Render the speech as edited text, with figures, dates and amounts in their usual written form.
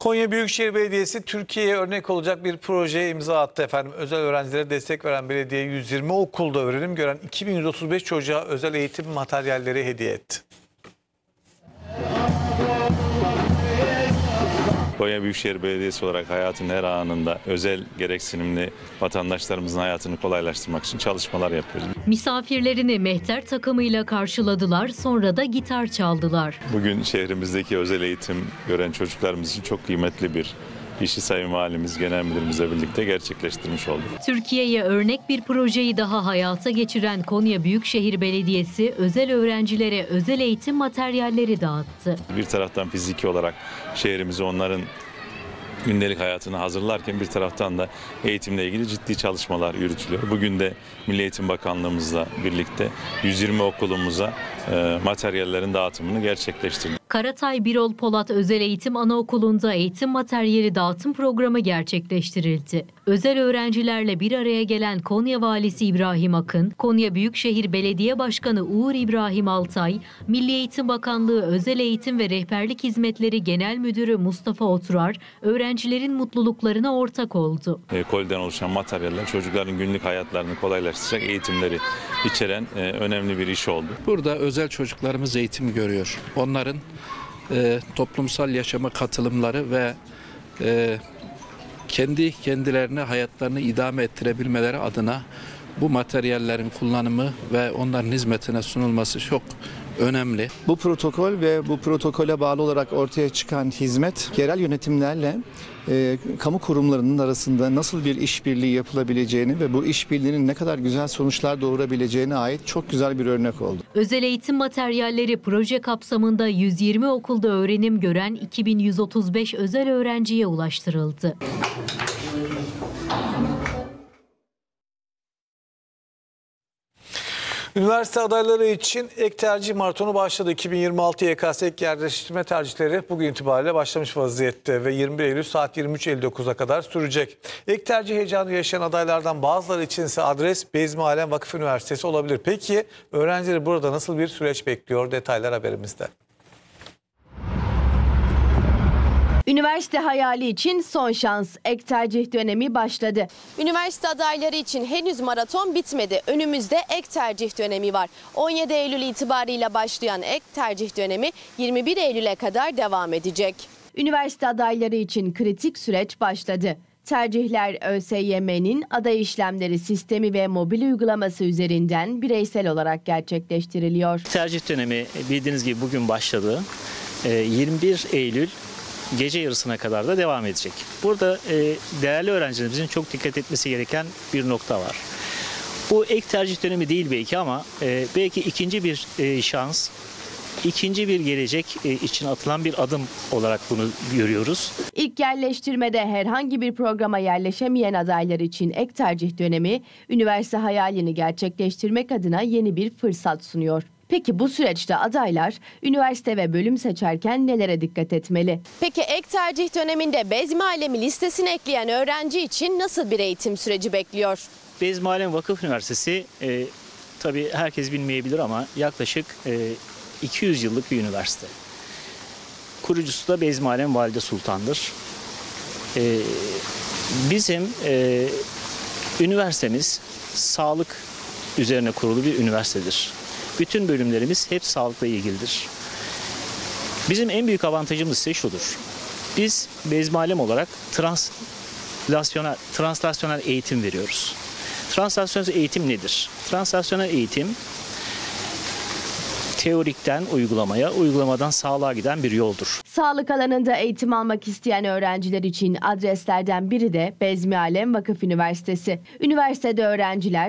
Konya Büyükşehir Belediyesi Türkiye'ye örnek olacak bir projeye imza attı efendim. Özel öğrencilere destek veren belediye 120 okulda öğrenim gören 2135 çocuğa özel eğitim materyalleri hediye etti. Konya Büyükşehir Belediyesi olarak hayatın her anında özel gereksinimli vatandaşlarımızın hayatını kolaylaştırmak için çalışmalar yapıyoruz. Misafirlerini mehter takımıyla karşıladılar, sonra da gitar çaldılar. Bugün şehrimizdeki özel eğitim gören çocuklarımız için çok kıymetli bir işi Sayın Valimiz, Genel Müdürümüzle birlikte gerçekleştirmiş olduk. Türkiye'ye örnek bir projeyi daha hayata geçiren Konya Büyükşehir Belediyesi özel öğrencilere özel eğitim materyalleri dağıttı. Bir taraftan fiziki olarak şehrimizi onların gündelik hayatını hazırlarken bir taraftan da eğitimle ilgili ciddi çalışmalar yürütülüyor. Bugün de Milli Eğitim Bakanlığımızla birlikte 120 okulumuza materyallerin dağıtımını gerçekleştirdik. Karatay Birol Polat Özel Eğitim Anaokulu'nda eğitim materyali dağıtım programı gerçekleştirildi. Özel öğrencilerle bir araya gelen Konya Valisi İbrahim Akın, Konya Büyükşehir Belediye Başkanı Uğur İbrahim Altay, Milli Eğitim Bakanlığı Özel Eğitim ve Rehberlik Hizmetleri Genel Müdürü Mustafa Oturar, öğrencilerin mutluluklarına ortak oldu. Koliden oluşan materyaller çocukların günlük hayatlarını kolaylaştıracak eğitimleri içeren önemli bir iş oldu. Burada özel çocuklarımız eğitim görüyor. Onların toplumsal yaşama katılımları ve kendilerine hayatlarını idame ettirebilmeleri adına bu materyallerin kullanımı ve onların hizmetine sunulması çok önemli. Bu protokol ve bu protokole bağlı olarak ortaya çıkan hizmet yerel yönetimlerle kamu kurumlarının arasında nasıl bir işbirliği yapılabileceğini ve bu işbirliğinin ne kadar güzel sonuçlar doğurabileceğine ait çok güzel bir örnek oldu. Özel eğitim materyalleri proje kapsamında 120 okulda öğrenim gören 2135 özel öğrenciye ulaştırıldı. Üniversite adayları için ek tercih maratonu başladı. 2026 YKS ek yerleştirme tercihleri bugün itibariyle başlamış vaziyette ve 21 Eylül saat 23.59'a kadar sürecek. Ek tercih heyecanı yaşayan adaylardan bazıları için ise adres Bezmi Alem Vakıf Üniversitesi olabilir. Peki öğrencileri burada nasıl bir süreç bekliyor? Detaylar haberimizde. Üniversite hayali için son şans. Ek tercih dönemi başladı. Üniversite adayları için henüz maraton bitmedi. Önümüzde ek tercih dönemi var. 17 Eylül itibariyle başlayan ek tercih dönemi 21 Eylül'e kadar devam edecek. Üniversite adayları için kritik süreç başladı. Tercihler ÖSYM'nin aday işlemleri sistemi ve mobil uygulaması üzerinden bireysel olarak gerçekleştiriliyor. Tercih dönemi bildiğiniz gibi bugün başladı. 21 Eylül gece yarısına kadar da devam edecek. Burada değerli öğrencilerimizin çok dikkat etmesi gereken bir nokta var. Bu ek tercih dönemi değil belki ama belki ikinci bir şans, ikinci bir gelecek için atılan bir adım olarak bunu görüyoruz. İlk yerleştirmede herhangi bir programa yerleşemeyen adaylar için ek tercih dönemi, üniversite hayalini gerçekleştirmek adına yeni bir fırsat sunuyor. Peki bu süreçte adaylar üniversite ve bölüm seçerken nelere dikkat etmeli? Peki ek tercih döneminde Bezmi Alemi listesine ekleyen öğrenci için nasıl bir eğitim süreci bekliyor? Bezmi Alem Vakıf Üniversitesi tabii herkes bilmeyebilir ama yaklaşık 200 yıllık bir üniversite. Kurucusu da Bezmi Alem Valide Sultan'dır. Bizim üniversitemiz sağlık üzerine kurulu bir üniversitedir. Bütün bölümlerimiz hep sağlıkla ilgilidir. Bizim en büyük avantajımız ise şudur. Biz Bezmi Alem olarak translasyonel eğitim veriyoruz. Translasyonel eğitim nedir? Translasyonel eğitim teorikten uygulamaya, uygulamadan sağlığa giden bir yoldur. Sağlık alanında eğitim almak isteyen öğrenciler için adreslerden biri de Bezmi Alem Vakıf Üniversitesi. Üniversitede öğrenciler